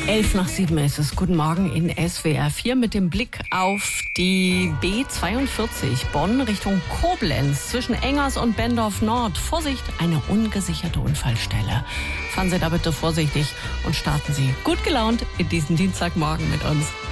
11:07 ist es. Guten Morgen in SWR 4 mit dem Blick auf die B42 Bonn Richtung Koblenz zwischen Engers und Bendorf Nord. Vorsicht, eine ungesicherte Unfallstelle. Fahren Sie da bitte vorsichtig und starten Sie gut gelaunt in diesen Dienstagmorgen mit uns.